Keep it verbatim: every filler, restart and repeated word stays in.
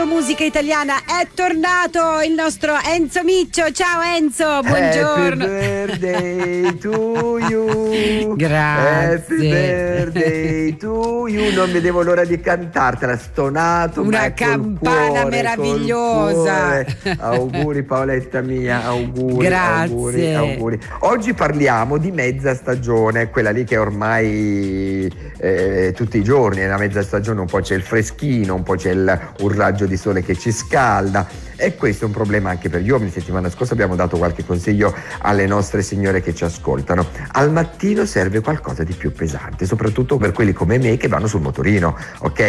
Musica italiana è tornato il nostro Enzo Miccio. Ciao Enzo, buongiorno. Happy birthday to you. Grazie. Happy birthday to you. Non vedevo l'ora di cantartela, stonato. Una ma campana cuore, meravigliosa. Auguri Paoletta mia, auguri. Grazie. Auguri, auguri. Oggi parliamo di mezza stagione, quella lì che ormai eh, tutti i giorni nella mezza stagione un po' c'è il freschino, un po' c'è il, un raggio di sole che ci scalda, e questo è un problema anche per gli uomini. Settimana scorsa abbiamo dato qualche consiglio alle nostre signore che ci ascoltano. Al mattino serve qualcosa di più pesante, soprattutto per quelli come me che vanno sul motorino, ok?